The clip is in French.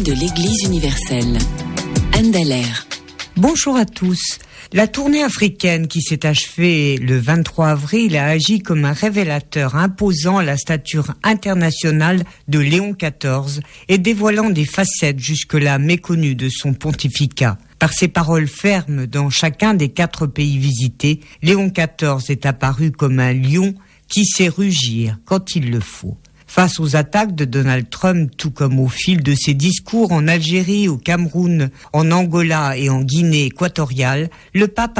de l'Église universelle. Anne Dallaire. Bonjour à tous. La tournée africaine qui s'est achevée le 23 avril a agi comme un révélateur imposant la stature internationale de Léon XIV et dévoilant des facettes jusque-là méconnues de son pontificat. Par ses paroles fermes dans chacun des 4 pays visités, Léon XIV est apparu comme un lion qui sait rugir quand il le faut. Face aux attaques de Donald Trump, tout comme au fil de ses discours en Algérie, au Cameroun, en Angola et en Guinée équatoriale, le pape